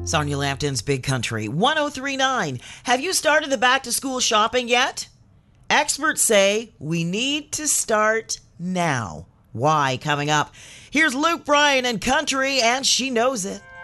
Sonia Lampton's Big Country 1039. Have you started the back to school shopping yet? Experts say we need to start now. Why? Coming up. Here's Luke Bryan and Country, and she knows it.